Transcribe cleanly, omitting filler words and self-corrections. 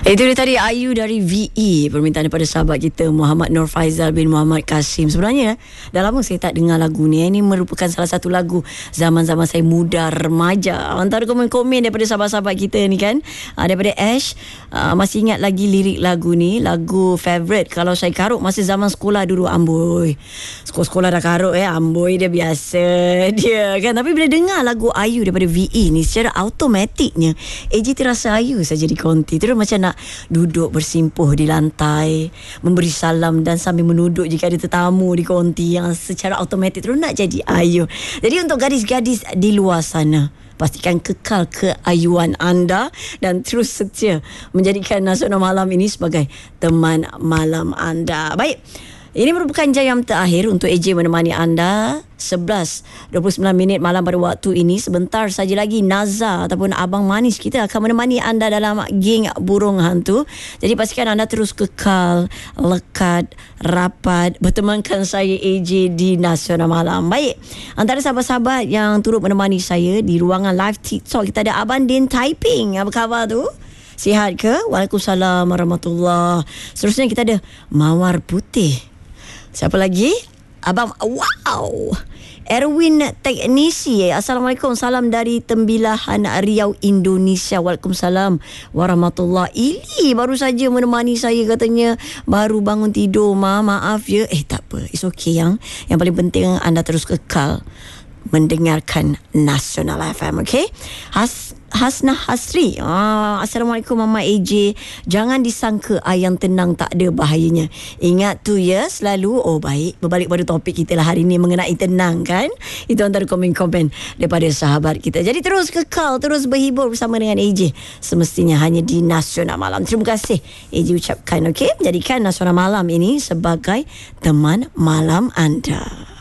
Itu dia tadi Ayu dari VE, permintaan daripada sahabat kita Muhammad Nur Faizal bin Muhammad Kasim. Sebenarnya dah lama saya tak dengar lagu ni. Ini merupakan salah satu lagu zaman-zaman saya muda remaja. Antara komen-komen daripada sahabat-sahabat kita ni kan, daripada Ash, masih ingat lagi lirik lagu ni. Lagu favourite kalau saya karut masa zaman sekolah dulu. Amboi, sekolah dah karut amboi, dia biasa dia kan. Tapi bila dengar lagu Ayu daripada VE ni, secara automatiknya AJ terasa Ayu saja di konti. Terus macam nak duduk bersimpuh di lantai, memberi salam dan sambil menuduk jika ada tetamu di konti, yang secara automatik terus nak jadi Ayu. Jadi untuk gadis-gadis di luar sana, pastikan kekal keayuan anda dan terus setia menjadikan Nasional Malam ini sebagai teman malam anda. Baik, ini merupakan jam terakhir untuk AJ menemani anda 11.29 malam pada waktu ini. Sebentar saja lagi Naza ataupun Abang Manis kita akan menemani anda dalam geng Burung Hantu. Jadi pastikan anda terus kekal, lekat, rapat bertemankan saya AJ di Nasional Malam. Baik, antara sahabat-sahabat yang turut menemani saya di ruangan live TikTok, kita ada Abang Din Taiping. Apa khabar tu? Sihat ke? Waalaikumsalam warahmatullahi. Seterusnya kita ada Mawar Putih. Siapa lagi? Abang Erwin Teknisi. Assalamualaikum, salam dari Tembilahan Riau, Indonesia. Waalaikumsalam warahmatullahi. Ili baru saja menemani saya, katanya baru bangun tidur. Maaf ya. Tak apa, it's okay. Yang paling penting anda terus kekal mendengarkan Nasional FM, okay? Hasnah Hasri. Assalamualaikum Mama AJ. Jangan disangka ayam tenang tak ada bahayanya. Ingat tu ya selalu. Baik, berbalik pada topik kita lah hari ini mengenai tenang kan. Itu antara komen-komen daripada sahabat kita. Jadi terus kekal, terus berhibur bersama dengan AJ, semestinya hanya di Nasional Malam. Terima kasih AJ ucapkan, okay? Jadikan Nasional Malam ini sebagai teman malam anda.